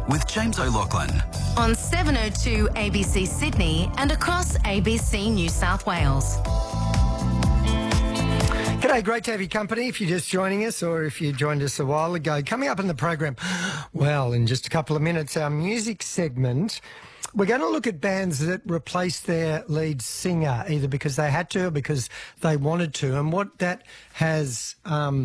with James O'Loughlin. On 702 ABC Sydney and across ABC New South Wales. G'day, great to have your company if you're just joining us or if you joined us a while ago. Coming up in the program, well, in just a couple of minutes, our music segment. We're going to look at bands that replaced their lead singer, either because they had to or because they wanted to, and what that has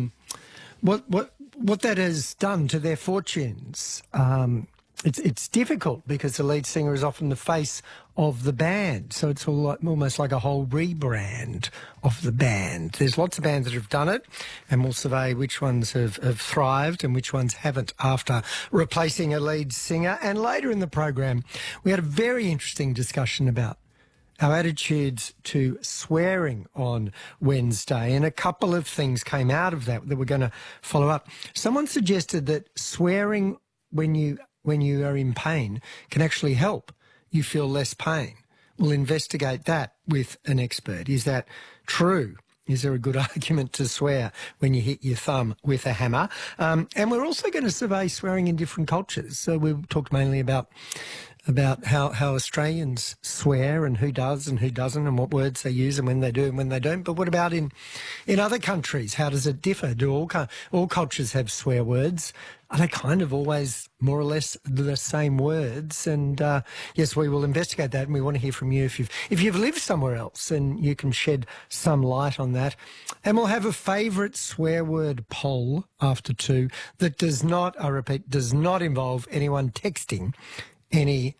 what that has done to their fortunes. It's difficult because the lead singer is often the face of the band, so it's almost like a whole rebrand of the band. There's lots of bands that have done it, and we'll survey which ones have thrived and which ones haven't after replacing a lead singer. And later in the program, we had a very interesting discussion about our attitudes to swearing on Wednesday, and a couple of things came out of that we're going to follow up. Someone suggested that swearing when you are in pain can actually help you feel less pain. We'll investigate that with an expert. Is that true? Is there a good argument to swear when you hit your thumb with a hammer? And we're also going to survey swearing in different cultures. So we've talked mainly about how Australians swear and who does and who doesn't and what words they use and when they do and when they don't. But what about in other countries? How does it differ? Do all cultures have swear words? Are they kind of always more or less the same words? And yes, we will investigate that, and we want to hear from you if you've lived somewhere else, and you can shed some light on that. And we'll have a favourite swear word poll after 2 that does not, I repeat, does not involve anyone texting any